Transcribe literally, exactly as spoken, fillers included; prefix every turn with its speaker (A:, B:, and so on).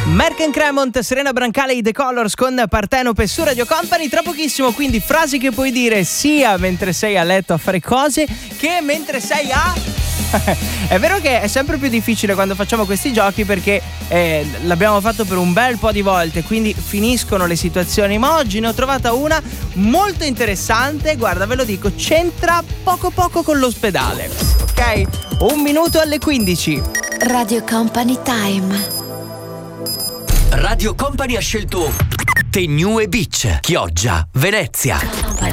A: Merck and Cremont, Serena Brancale, i The Colors con Partenope su Radio Company. Tra pochissimo, quindi, frasi che puoi dire sia mentre sei a letto a fare cose che mentre sei a... È vero che è sempre più difficile quando facciamo questi giochi, perché eh, l'abbiamo fatto per un bel po' di volte, quindi finiscono le situazioni, ma oggi ne ho trovata una molto interessante. Guarda, ve lo dico, c'entra poco poco con l'ospedale. Ok? Un minuto alle quindici.
B: Radio Company Time.
C: Radio Company ha scelto The New e Beach, Chioggia, Venezia.